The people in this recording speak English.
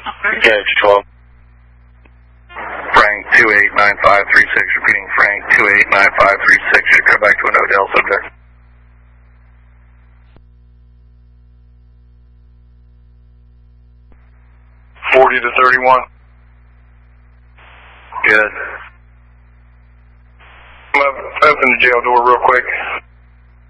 Edge 12. Frank 289536, repeating Frank 289536, should go back to an Odell subject. $40 to $31. Good. I'm open the jail door real quick.